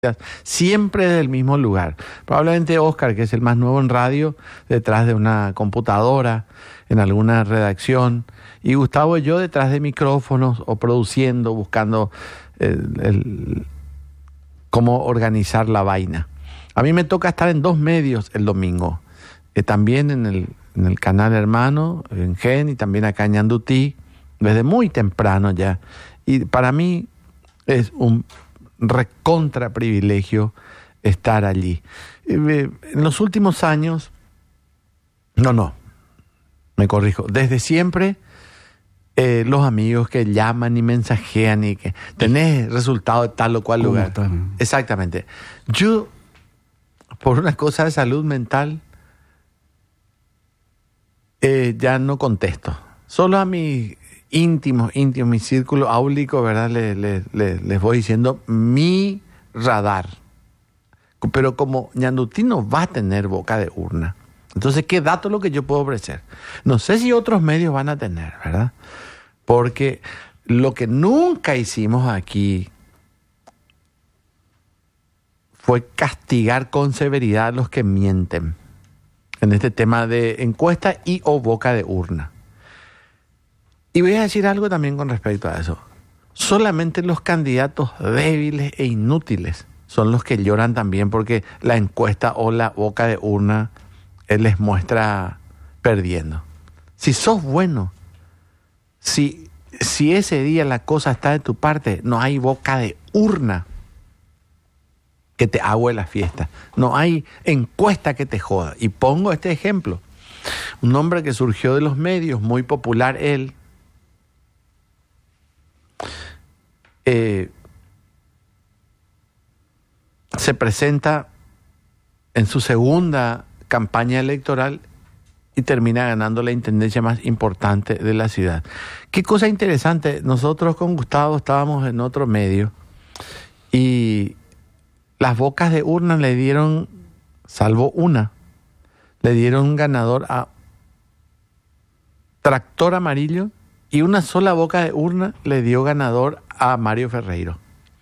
siempre del mismo lugar. Probablemente Oscar, que es el más nuevo en radio, detrás de una computadora, en alguna redacción, y Gustavo y yo detrás de micrófonos o produciendo, buscando cómo organizar la vaina. A mí me toca estar en 2 medios el domingo, también en el canal hermano, en Gen, y también acá en Ñandutí, desde muy temprano ya. Y para mí es un recontra privilegio estar allí. En los últimos años, me corrijo, desde siempre los amigos que llaman y mensajean y que tenés resultado de tal o cual lugar. Exactamente. Yo, por una cosa de salud mental, ya no contesto. Solo a mis íntimos, mi círculo áulico, ¿verdad? Les voy diciendo mi radar. Pero como Ñandutí no va a tener boca de urna, entonces, ¿qué dato es lo que yo puedo ofrecer? No sé si otros medios van a tener, ¿verdad? Porque lo que nunca hicimos aquí fue castigar con severidad a los que mienten en este tema de encuesta y o boca de urna. Y voy a decir algo también con respecto a eso. Solamente los candidatos débiles e inútiles son los que lloran también porque la encuesta o la boca de urna les muestra perdiendo. Si sos bueno, si ese día la cosa está de tu parte, no hay boca de urna que te agüe la fiesta. No hay encuesta que te joda. Y pongo este ejemplo. Un hombre que surgió de los medios, muy popular él, se presenta en su segunda campaña electoral y termina ganando la intendencia más importante de la ciudad. Qué cosa interesante, nosotros con Gustavo estábamos en otro medio y las bocas de urna le dieron, salvo una, le dieron ganador a Tractor Amarillo y una sola boca de urna le dio ganador a Mario Ferreiro.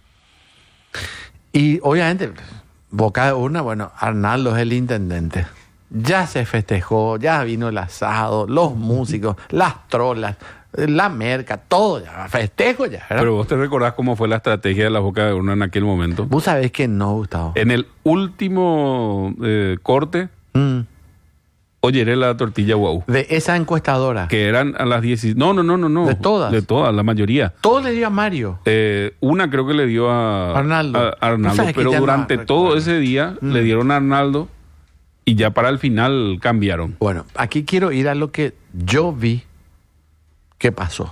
Y obviamente, boca de urna, bueno, Arnaldo es el intendente. Ya se festejó, ya vino el asado, los músicos, las trolas, la merca, todo ya, festejo ya, ¿verdad? Pero vos te recordás cómo fue la estrategia de la boca de urna en aquel momento. Vos sabés que no, Gustavo. En el último corte, oyeré la tortilla guau. De esa encuestadora. Que eran a las 10. No. De todas. De todas, la mayoría. Todo le dio a Mario. Una creo que le dio a Arnaldo. Pero durante todo ese día le dieron a Arnaldo y ya para el final cambiaron. Bueno, aquí quiero ir a lo que yo vi que pasó.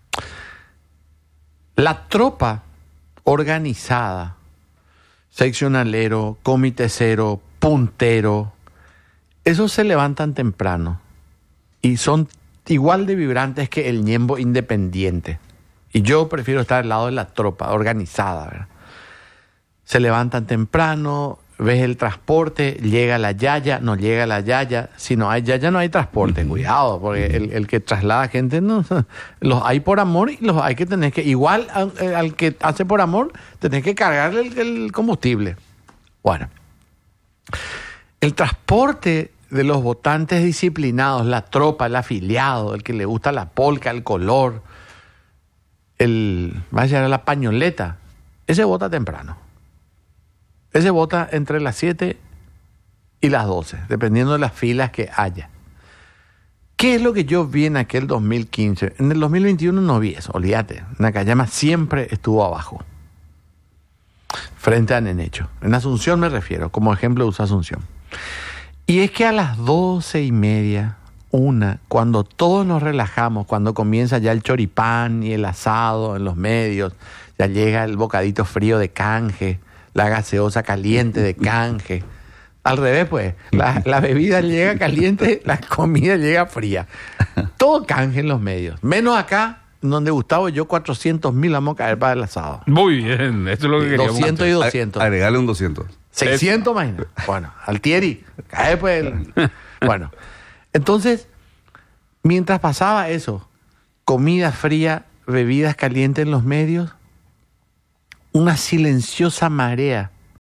La tropa organizada, seccionalero, comitecero, puntero, esos se levantan temprano y son igual de vibrantes que el ñembo independiente. Y yo prefiero estar al lado de la tropa organizada, ¿verdad? Se levantan temprano, ves el transporte, llega la yaya, no llega la yaya. Si no hay yaya, no hay transporte. Cuidado, porque el que traslada gente, no, los hay por amor y los hay que tener que... Igual al que hace por amor, tenés que cargarle el combustible. Bueno, el transporte de los votantes disciplinados, la tropa, el afiliado, el que le gusta la polca, el color, vaya a la pañoleta, ese vota temprano. Ese vota entre las 7 y las 12, dependiendo de las filas que haya. ¿Qué es lo que yo vi en aquel 2015? En el 2021 no vi eso, olvídate. Nakayama siempre estuvo abajo, frente a Nenecho. En Asunción me refiero, como ejemplo uso Asunción. Y es que a las 12:30, cuando todos nos relajamos, cuando comienza ya el choripán y el asado en los medios, ya llega el bocadito frío de canje, la gaseosa caliente de canje. Al revés, pues, la bebida llega caliente, la comida llega fría. Todo canje en los medios. Menos acá, donde Gustavo y yo 400.000 vamos a caer para el asado. Muy bien, eso es lo que queríamos. 200 y 200. Agregale un 200. 600, imagínate. Bueno, Altieri, cae pues. Bueno, entonces, mientras pasaba eso, comida fría, bebidas calientes en los medios, una silenciosa marea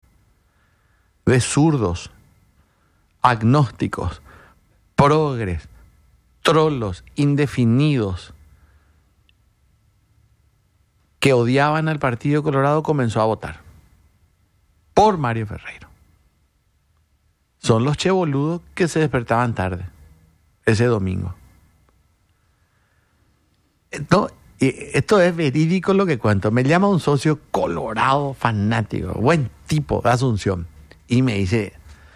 de zurdos, agnósticos, progres, trolos, indefinidos, que odiaban al Partido Colorado, comenzó a votar por Mario Ferreiro. Son los cheboludos que se despertaban tarde ese domingo. Esto es verídico lo que cuento. Me llama un socio colorado, fanático, buen tipo de Asunción, y me dice,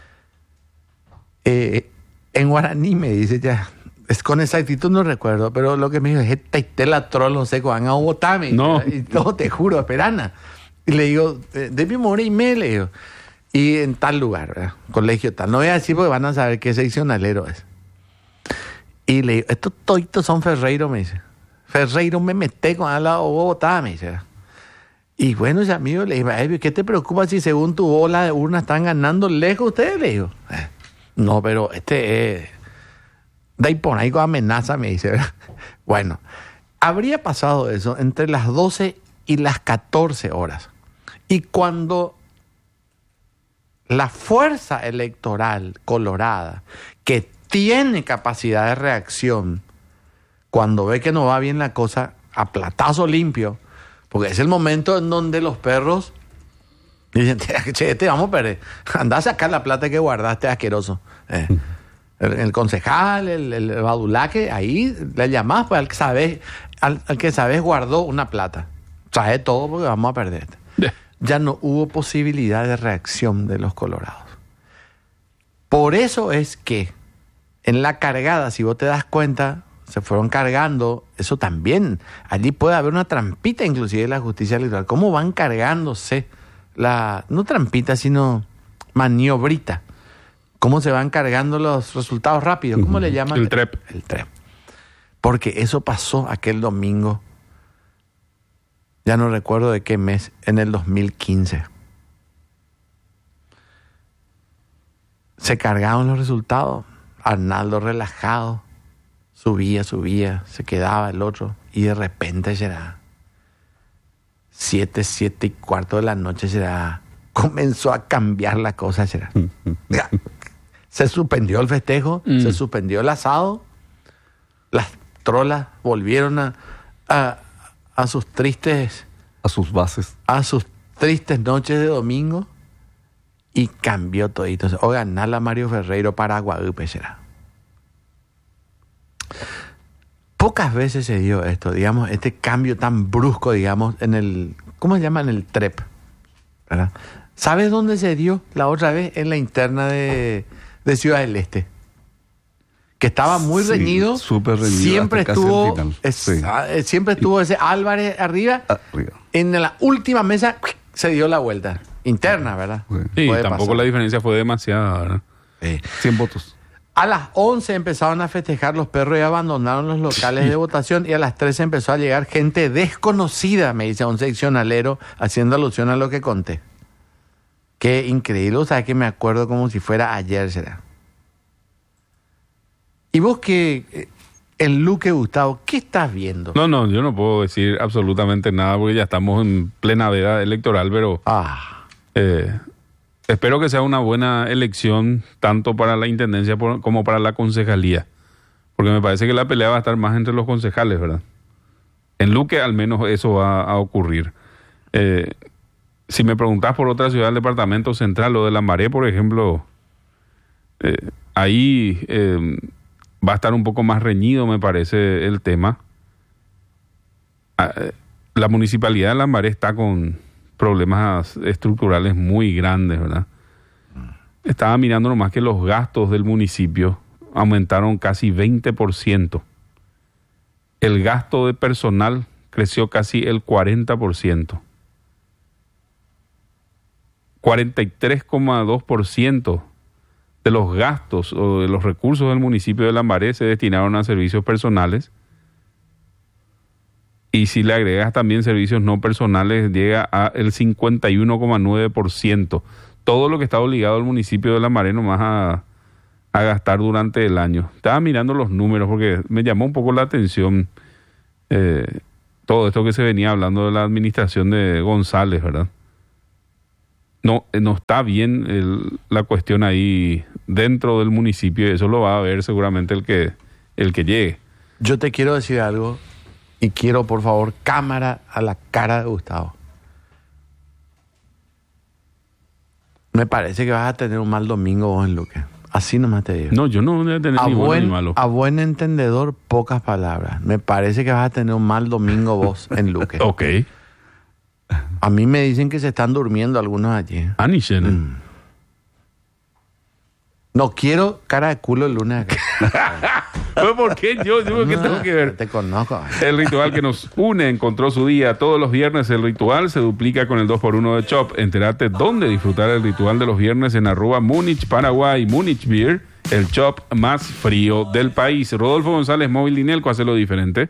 en guaraní me dice, ya, es con exactitud no recuerdo, pero lo que me dijo es, la troll, no sé, van a votarme. No. Y no, te juro, esperana. Y le digo, de mi hora y media, le digo, y en tal lugar, ¿verdad? Colegio tal. No voy a decir porque van a saber qué seccionalero es. Y le digo, estos toditos son Ferreiro, me dice. Ferreiro me mete con al lado Bogotá, me dice. Y bueno, ese amigo le digo, ¿qué te preocupa si según tu bola de urna están ganando lejos ustedes? Le digo, no, pero de ahí por ahí con amenaza, me dice, ¿verdad? Bueno, habría pasado eso entre las 12 y las 14 horas. Y cuando la fuerza electoral colorada, que tiene capacidad de reacción, cuando ve que no va bien la cosa, a platazo limpio, porque es el momento en donde los perros dicen, che, te vamos a perder, anda a sacar la plata que guardaste, asqueroso. El concejal, el badulaque, ahí le llamás, pues al que sabes guardó una plata. Trae todo porque vamos a perder. Ya no hubo posibilidad de reacción de los colorados. Por eso es que en la cargada, si vos te das cuenta, se fueron cargando, eso también, allí puede haber una trampita inclusive de la justicia electoral. ¿Cómo van cargándose no trampita, sino maniobrita? ¿Cómo se van cargando los resultados rápidos? ¿Cómo le llaman? El TREP. El TREP. Porque eso pasó aquel domingo, ya no recuerdo de qué mes, en el 2015. Se cargaron los resultados. Arnaldo relajado, subía, se quedaba el otro, y de repente será 7:15 de la noche, será, comenzó a cambiar la cosa, será. Se suspendió el festejo, se suspendió el asado, las trolas volvieron a sus tristes... A sus bases. A sus tristes noches de domingo, y cambió todito. O ganar a Mario Ferreiro para Guadalupe será. Pocas veces se dio esto, digamos, este cambio tan brusco, digamos, en el... ¿Cómo se llama? En el TREP, ¿verdad? ¿Sabes dónde se dio la otra vez? En la interna de Ciudad del Este. Que estaba muy reñido. Súper reñido. Siempre estuvo ese Álvarez arriba. En la última mesa se dio la vuelta. Interna, ¿verdad? Sí, tampoco pasar. La diferencia fue demasiada, ¿verdad? 100 votos. A las 11 empezaron a festejar los perros y abandonaron los locales de votación, y a las 13 empezó a llegar gente desconocida, me dice un seccionalero, haciendo alusión a lo que conté. Qué increíble, o sea, que me acuerdo como si fuera ayer, será. Y vos en Luque, Gustavo, ¿qué estás viendo? No, yo no puedo decir absolutamente nada porque ya estamos en plena veda electoral, pero espero que sea una buena elección tanto para la intendencia como para la concejalía, porque me parece que la pelea va a estar más entre los concejales, ¿verdad? En Luque al menos eso va a ocurrir. Si me preguntás por otra ciudad del departamento central o de Lambaré, por ejemplo, ahí... va a estar un poco más reñido, me parece, el tema. La municipalidad de Lambaré está con problemas estructurales muy grandes, ¿verdad? Estaba mirando nomás que los gastos del municipio aumentaron casi 20%. El gasto de personal creció casi el 40%. 43,2% de los gastos o de los recursos del municipio de Lambaré se destinaron a servicios personales, y si le agregas también servicios no personales llega a el 51,9%. Todo lo que está obligado el municipio de Lambaré nomás a gastar durante el año. Estaba mirando los números porque me llamó un poco la atención todo esto que se venía hablando de la administración de González, ¿verdad? no está bien la cuestión ahí dentro del municipio, y eso lo va a ver seguramente el que llegue. Yo te quiero decir algo y quiero, por favor, cámara a la cara de Gustavo. Me parece que vas a tener un mal domingo vos en Luque. Así nomás te digo. No, yo no voy a tener ni bueno ni malo. A buen entendedor, pocas palabras. Me parece que vas a tener un mal domingo vos en Luque. Ok. A mí me dicen que se están durmiendo algunos allí. Anishen. No quiero cara de culo el lunes acá. ¿Por qué yo? ¿Qué tengo que ver? Te conozco. El ritual que nos une encontró su día. Todos los viernes el ritual se duplica con el 2x1 de Chop. Entérate dónde disfrutar el ritual de los viernes en @Múnich, Paraguay, Múnich Beer, el Chop más frío del país. Rodolfo González, Móvil Dinelco, hace lo diferente.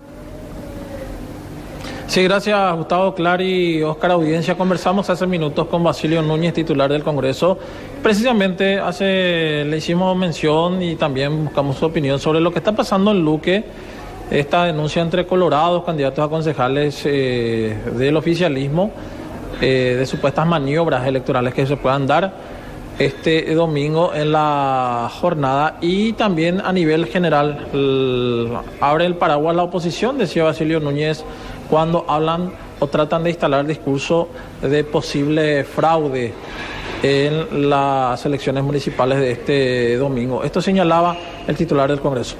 Sí, gracias Gustavo, Clary, Oscar, audiencia. Conversamos hace minutos con Basilio Núñez, titular del Congreso. Precisamente le hicimos mención y también buscamos su opinión sobre lo que está pasando en Luque, esta denuncia entre colorados, candidatos a concejales del oficialismo, de supuestas maniobras electorales que se puedan dar este domingo en la jornada, y también a nivel general abre el paraguas la oposición, decía Basilio Núñez, cuando hablan o tratan de instalar discurso de posible fraude en las elecciones municipales de este domingo. Esto señalaba el titular del Congreso.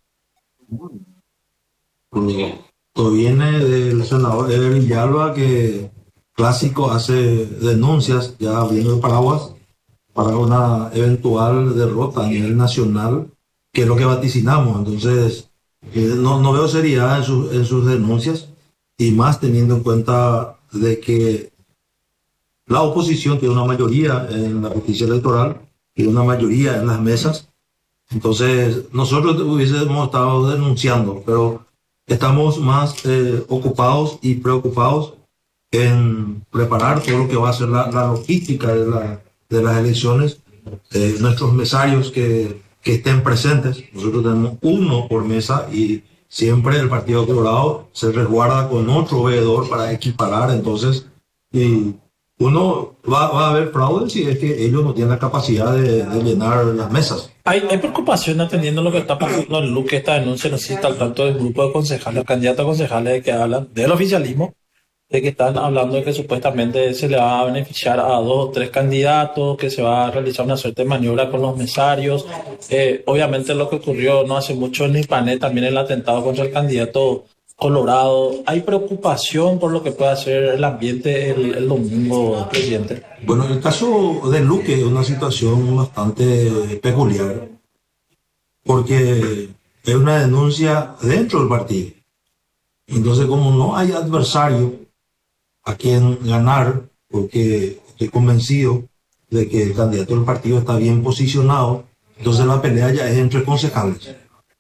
Esto viene del senador Eder Villalba, que clásico hace denuncias ya abriendo el paraguas para una eventual derrota a nivel nacional, que es lo que vaticinamos. Entonces, no veo seriedad en sus denuncias, y más teniendo en cuenta de que la oposición tiene una mayoría en la justicia electoral, tiene una mayoría en las mesas. Entonces, nosotros hubiésemos estado denunciando, pero estamos más ocupados y preocupados en preparar todo lo que va a ser la logística de las elecciones, nuestros mesarios que estén presentes. Nosotros tenemos uno por mesa y siempre el Partido Colorado se resguarda con otro veedor para equiparar. Entonces, y uno va a haber fraude si es que ellos no tienen la capacidad de llenar las mesas. Hay preocupación atendiendo lo que está pasando en Luque, esta denuncia. No sé si está al tanto del grupo de concejales, candidatos a concejales que hablan del oficialismo, de que están hablando de que supuestamente se le va a beneficiar a 2 o 3 candidatos, que se va a realizar una suerte de maniobra con los mesarios. Obviamente lo que ocurrió no hace mucho en Ipané, también el atentado contra el candidato Colorado. ¿Hay preocupación por lo que pueda ser el ambiente el domingo, presidente? Bueno, el caso de Luque es una situación bastante peculiar, porque es una denuncia dentro del partido. Entonces, como no hay adversario a quien ganar, porque estoy convencido de que el candidato del partido está bien posicionado, entonces la pelea ya es entre concejales.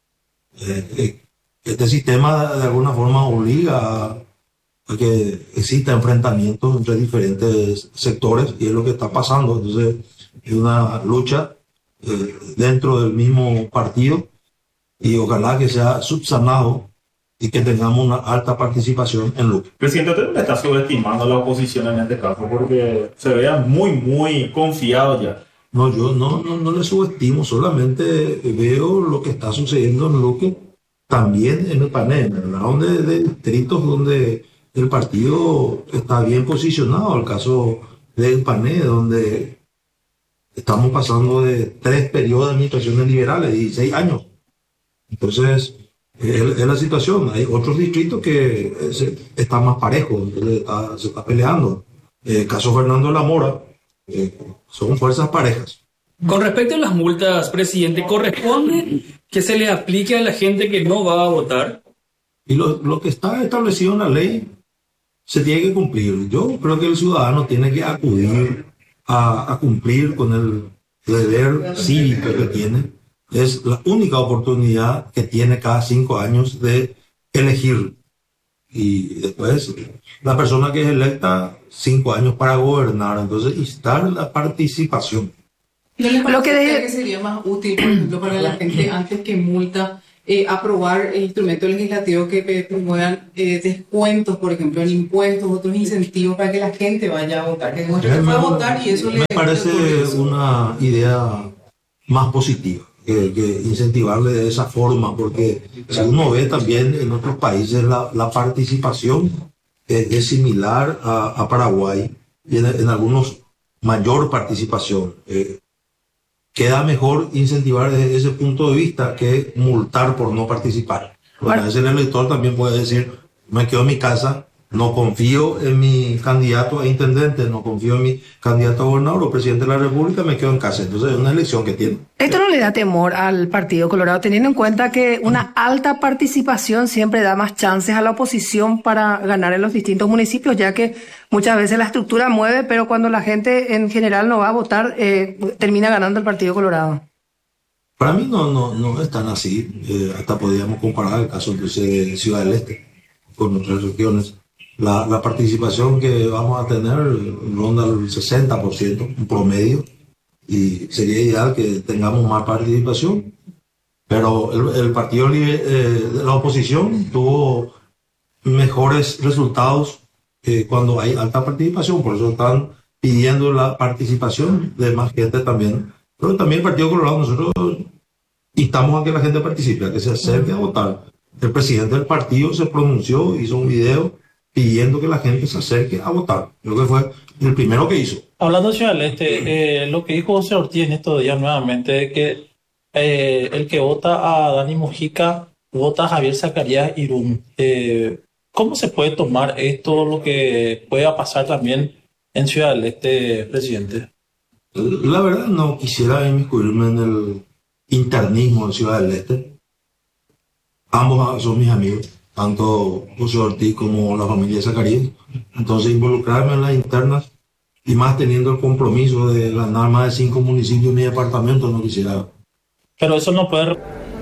Este sistema de alguna forma obliga a que exista enfrentamientos entre diferentes sectores, y es lo que está pasando. Entonces es una lucha dentro del mismo partido, y ojalá que sea subsanado y que tengamos una alta participación en Luque. Presidente, usted me está subestimando a la oposición en este caso, porque se veía muy confiado ya. No, yo no le subestimo, solamente veo lo que está sucediendo en Luque, también en el panel, ¿verdad? De distritos donde el partido está bien posicionado. El caso del panel, donde estamos pasando de 3 periodos de administraciones liberales, 16 años. Entonces, es la situación. Hay otros distritos que están más parejos, entonces se está peleando. El caso Fernando de la Mora, son fuerzas parejas. Con respecto a las multas, presidente, ¿corresponde que se le aplique a la gente que no va a votar? Y lo que está establecido en la ley se tiene que cumplir. Yo creo que el ciudadano tiene que acudir a cumplir con el deber cívico que tiene. Es la única oportunidad que tiene cada 5 años de elegir. Y después la persona que es electa 5 años para gobernar. Entonces, instar la participación. ¿No le parece que sería más útil, por ejemplo, para la gente, antes que multa, aprobar instrumentos legislativos que promuevan descuentos, por ejemplo, en impuestos, otros incentivos para que la gente vaya a votar, que demuestre que fue a votar y eso me parece una idea más positiva que incentivarle de esa forma, porque si uno ve también en otros países la participación es similar a Paraguay y en algunos mayor participación. Queda mejor incentivar desde ese punto de vista que multar por no participar. Porque a veces el elector también puede decir, me quedo en mi casa, no confío en mi candidato a intendente, no confío en mi candidato a gobernador o presidente de la República, me quedo en casa. Entonces es una elección que tiene. Esto no le da temor al Partido Colorado, teniendo en cuenta que una alta participación siempre da más chances a la oposición para ganar en los distintos municipios, ya que muchas veces la estructura mueve, pero cuando la gente en general no va a votar, termina ganando el Partido Colorado. Para mí no es tan así. Hasta podríamos comparar el caso de Ciudad del Este con otras regiones. La participación que vamos a tener ronda el 60%, un promedio, y sería ideal que tengamos más participación, pero el partido de la oposición tuvo mejores resultados cuando hay alta participación, por eso están pidiendo la participación de más gente también. Pero también el Partido Colorado, nosotros instamos a que la gente participe, a que se acerque a votar. El presidente del partido se pronunció, hizo un video pidiendo que la gente se acerque a votar. Creo que fue el primero que hizo. Hablando de Ciudad del Este, lo que dijo José Ortiz en estos días nuevamente, que el que vota a Dani Mujica vota a Javier Zacarías Irún. ¿Cómo se puede tomar esto, lo que pueda pasar también en Ciudad del Este, presidente? La verdad no quisiera inmiscuirme en el internismo de Ciudad del Este. Ambos son mis amigos, tanto José Ortiz como la familia de Zacarías. Entonces involucrarme en las internas y más teniendo el compromiso de ganar más de 5 municipios en mi departamento no quisiera. Pero eso no puede...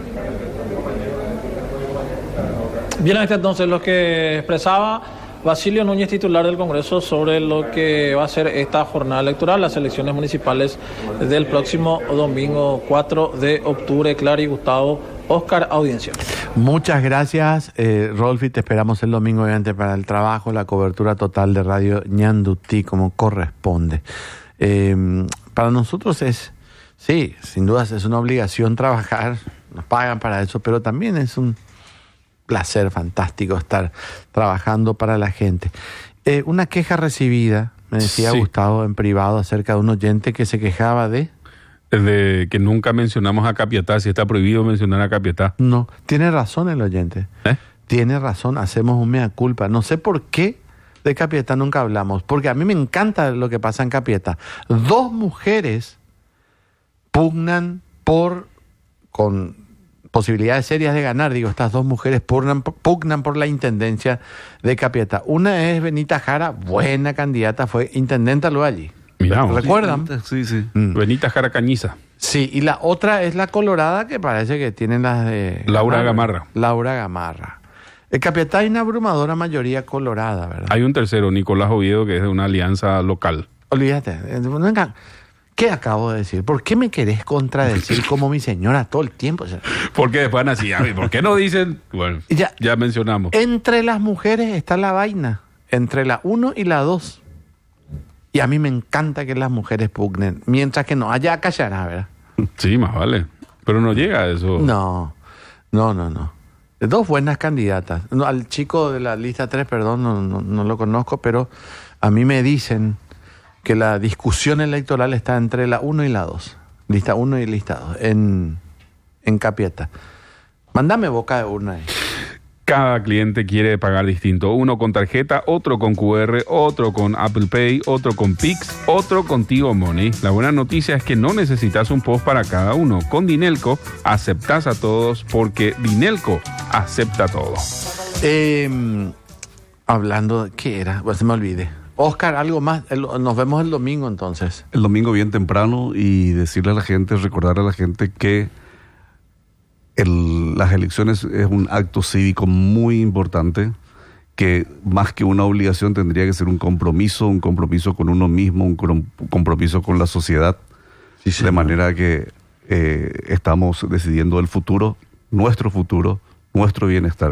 Bien, entonces lo que expresaba Basilio Núñez, titular del Congreso, sobre lo que va a ser esta jornada electoral, las elecciones municipales del próximo domingo 4 de octubre. Clary, Gustavo, Oscar, audiencia. Muchas gracias, Rolfi. Te esperamos el domingo obviamente para el trabajo, la cobertura total de Radio Ñandutí como corresponde. Para nosotros sí, sin dudas es una obligación trabajar, nos pagan para eso, pero también es un placer fantástico estar trabajando para la gente. Una queja recibida, me decía sí, Gustavo en privado, acerca de un oyente que se quejaba de que nunca mencionamos a Capiatá, si está prohibido mencionar a Capiatá. No, tiene razón el oyente. Tiene razón, hacemos un mea culpa. No sé por qué de Capiatá nunca hablamos, porque a mí me encanta lo que pasa en Capiatá. 2 mujeres pugnan con posibilidades serias de ganar, estas 2 mujeres pugnan por la intendencia de Capiatá. Una es Benita Jara, buena candidata, fue intendenta luego allí. Mirá, ¿recuerdan? Sí. Benita Jara Cañiza. Sí, y la otra es la colorada, que parece que tienen las de... Laura Gamarra. En Capiatá hay una abrumadora mayoría colorada, ¿verdad? Hay un tercero, Nicolás Oviedo, que es de una alianza local. Olvídate. ¿Qué acabo de decir? ¿Por qué me querés contradecir como mi señora todo el tiempo? Porque después van así, ¿por qué no dicen? Bueno, ya mencionamos. Entre las mujeres está la vaina, entre la 1 y la 2. Y a mí me encanta que las mujeres pugnen, mientras que no haya callará, ¿verdad? Sí, más vale. Pero no llega a eso. No. 2 buenas candidatas. No, al chico de la lista 3, perdón, no lo conozco, pero a mí me dicen que la discusión electoral está entre la 1 y la 2. Lista 1 y lista 2, en Capiatá. Mándame boca de urna ahí. Cada cliente quiere pagar distinto. Uno con tarjeta, otro con QR, otro con Apple Pay, otro con Pix, otro con Tigo Money. La buena noticia es que no necesitas un POS para cada uno. Con Dinelco aceptas a todos porque Dinelco acepta todo. Hablando de qué era, se me olvidé. Oscar, algo más. Nos vemos el domingo entonces. El domingo bien temprano y decirle a la gente, recordar a la gente que las elecciones es un acto cívico muy importante, que más que una obligación tendría que ser un compromiso con uno mismo, un compromiso con la sociedad, sí, de manera que estamos decidiendo el futuro nuestro futuro, nuestro bienestar.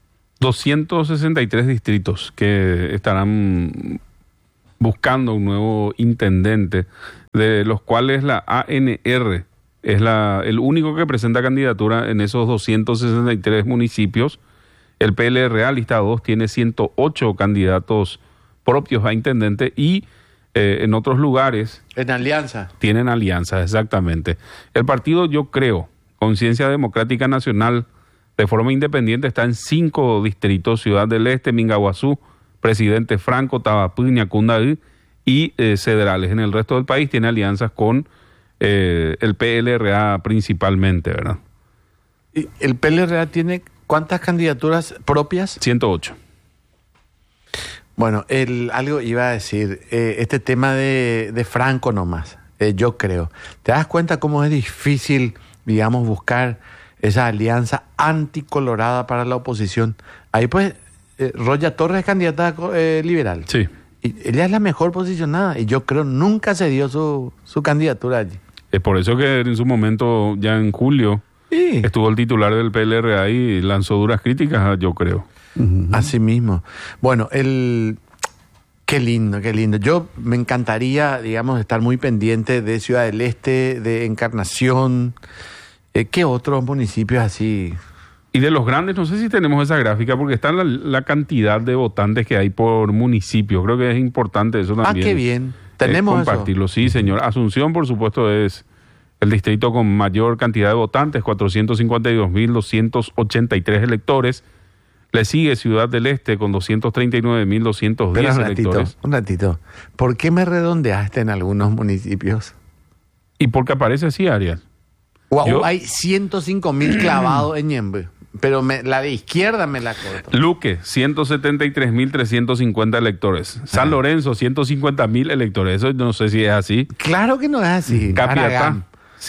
263 distritos que estarán buscando un nuevo intendente, de los cuales la ANR es el único que presenta candidatura en esos 263 municipios. El PLRA, lista 2, tiene 108 candidatos propios a intendente y en otros lugares... En alianza. Tienen alianzas, exactamente. El partido, yo creo, Conciencia Democrática Nacional, de forma independiente, está en 5 distritos: Ciudad del Este, Mingaguazú, Presidente Franco, Tabapú, Ñacundaí y Cedrales. En el resto del país tiene alianzas con el PLRA principalmente, ¿verdad? ¿Y el PLRA tiene cuántas candidaturas propias? 108. Bueno, algo iba a decir, este tema de Franco nomás, yo creo. ¿Te das cuenta cómo es difícil, digamos, buscar esa alianza anticolorada para la oposición? Ahí pues, Roya Torres es candidata liberal. Sí. Y ella es la mejor posicionada y yo creo nunca se dio su candidatura allí. Es por eso que en su momento, ya en julio, Sí. estuvo el titular del PLRA y lanzó duras críticas, yo creo. Así mismo. Bueno, qué lindo, qué lindo. Yo me encantaría, digamos, estar muy pendiente de Ciudad del Este, de Encarnación. ¿Qué otros municipios así? Y de los grandes, no sé si tenemos esa gráfica, porque está la cantidad de votantes que hay por municipio. Creo que es importante eso también. Qué bien. Tenemos compartirlo. eso. Sí, señor. Asunción, por supuesto, es el distrito con mayor cantidad de votantes, 452.283 electores. Le sigue Ciudad del Este con 239.210 electores. Un ratito. ¿Por qué me redondeaste en algunos municipios? ¿Y por qué aparece así, Ariel? Hay 105.000 clavados en Ñembe, pero la de izquierda me la corto. Luque, 173.350 electores. San Lorenzo, 150.000 electores. Eso no sé si es así. Claro que no es así. Capiatá,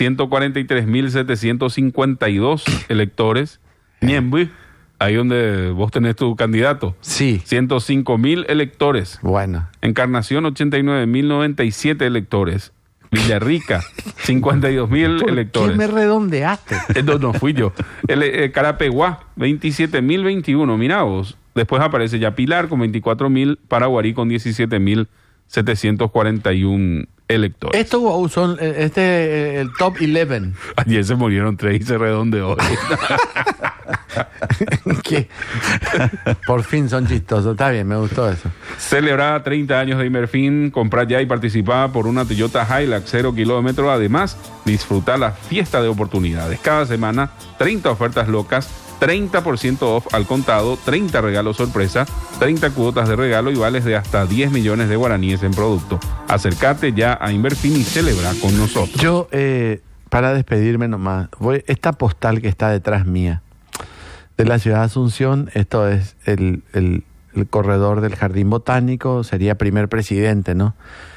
143.752 electores. Ñembe, ahí donde vos tenés tu candidato. Sí. 105.000 electores. Bueno. Encarnación, 89.097 electores. Villarrica, 52.000 electores. ¿Por qué me redondeaste? No fui yo. Carapeguá, 27.021. Mirá vos. Después aparece ya Pilar con 24.000, Paraguarí con 17.741 electores. Estos son el top 11. Ayer se murieron 3 y se redondeó. ¿Qué? Por fin son chistosos. Está bien, me gustó eso. Celebrada 30 años de Inmerfin, comprar ya y participar por una Toyota Hilux 0 kilómetros. Además, disfrutar la fiesta de oportunidades. Cada semana, 30 ofertas locas, 30% off al contado, 30 regalos sorpresa, 30 cuotas de regalo y vales de hasta 10 millones de guaraníes en producto. Acércate ya a Inmerfin y celebra con nosotros. Yo, para despedirme nomás, esta postal que está detrás mía, de la ciudad de Asunción, esto es el corredor del Jardín Botánico, sería primer presidente, ¿no?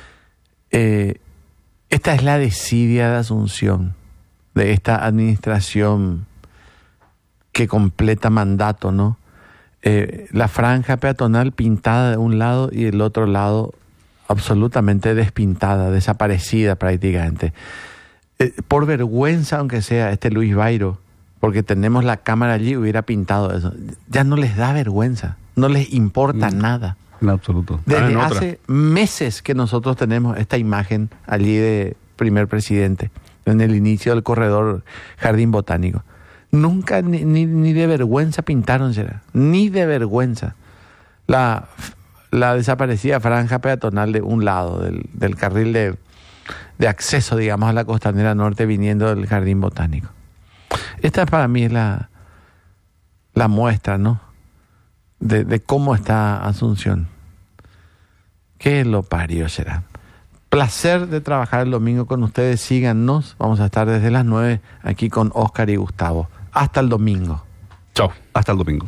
Esta es la desidia de Asunción, de esta administración que completa mandato, ¿no? La franja peatonal pintada de un lado y el otro lado absolutamente despintada, desaparecida prácticamente. Por vergüenza, aunque sea Luis Bairo, porque tenemos la cámara allí, hubiera pintado eso. Ya no les da vergüenza, no les importa nada. En absoluto. Desde hace meses que nosotros tenemos esta imagen allí de primer presidente, en el inicio del corredor Jardín Botánico. Nunca ni de vergüenza pintaron, será. Ni de vergüenza. La desaparecida franja peatonal de un lado, del carril de acceso, digamos, a la costanera norte viniendo del Jardín Botánico. Esta para mí es la muestra, ¿no? De cómo está Asunción. ¿Qué lo parió será? Placer de trabajar el domingo con ustedes. Síganos. Vamos a estar desde las 9 aquí con Oscar y Gustavo. Hasta el domingo. Chao. Hasta el domingo.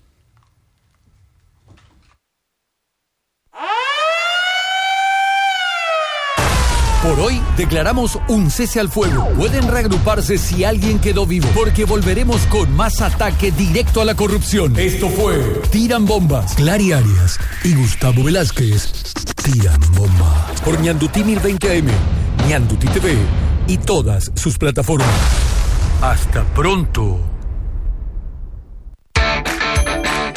Por hoy declaramos un cese al fuego. Pueden reagruparse si alguien quedó vivo, porque volveremos con más ataque directo a la corrupción. Esto fue Tiran Bombas. Clary Arias y Gustavo Velázquez tiran bombas. Por Ñanduti 1020 AM, Ñanduti TV y todas sus plataformas. Hasta pronto.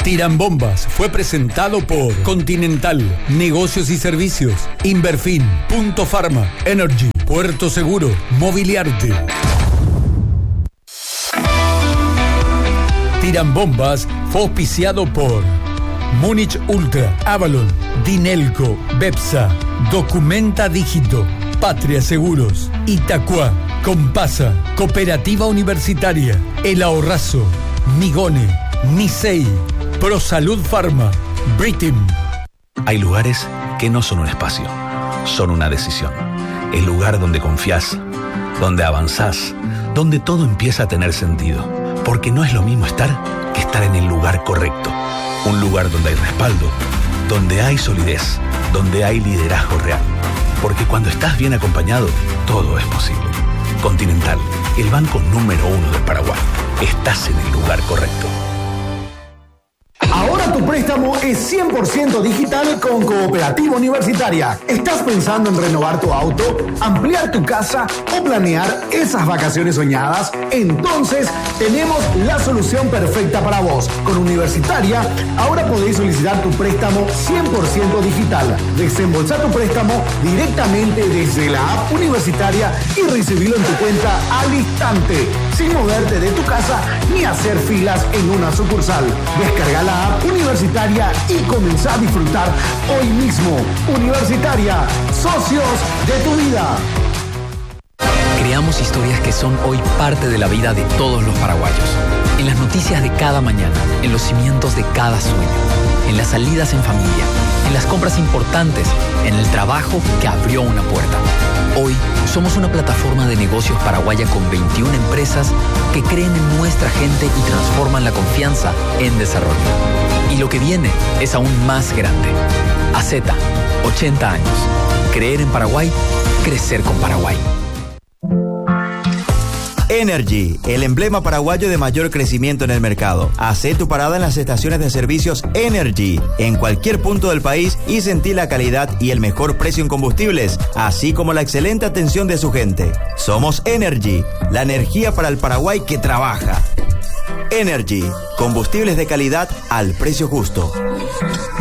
Tiran Bombas fue presentado por Continental, Negocios y Servicios, Inverfin, Punto Pharma, Energy, Puerto Seguro, Mobiliarte. Tiran Bombas fue auspiciado por Múnich Ultra, Avalon, Dinelco, Bepsa, Documenta Dígito, Patria Seguros, Itacua, Compasa, Cooperativa Universitaria, El Ahorrazo, Migone, Nisei, ProSalud Pharma, Britim. Hay lugares que no son un espacio, son una decisión. El lugar donde confías, donde avanzás, donde todo empieza a tener sentido. Porque no es lo mismo estar que estar en el lugar correcto. Un lugar donde hay respaldo, donde hay solidez, donde hay liderazgo real. Porque cuando estás bien acompañado, todo es posible. Continental, el banco número 1 del Paraguay. Estás en el lugar correcto. Ahora tu préstamo es 100% digital con Cooperativa Universitaria. ¿Estás pensando en renovar tu auto, ampliar tu casa o planear esas vacaciones soñadas? Entonces tenemos la solución perfecta para vos. Con Universitaria, ahora podéis solicitar tu préstamo 100% digital. Desembolsar tu préstamo directamente desde la app Universitaria y recibirlo en tu cuenta al instante, sin moverte de tu casa ni hacer filas en una sucursal. Descarga la app Universitaria y comenzá a disfrutar hoy mismo. Universitaria, socios de tu vida. Creamos historias que son hoy parte de la vida de todos los paraguayos. En las noticias de cada mañana, en los cimientos de cada sueño, en las salidas en familia, en las compras importantes, en el trabajo que abrió una puerta. Hoy somos una plataforma de negocios paraguaya con 21 empresas que creen en nuestra gente y transforman la confianza en desarrollo. Y lo que viene es aún más grande. AZ, 80 años. Creer en Paraguay, crecer con Paraguay. Energy, el emblema paraguayo de mayor crecimiento en el mercado. Hacé tu parada en las estaciones de servicios Energy, en cualquier punto del país y sentí la calidad y el mejor precio en combustibles, así como la excelente atención de su gente. Somos Energy, la energía para el Paraguay que trabaja. Energy, combustibles de calidad al precio justo.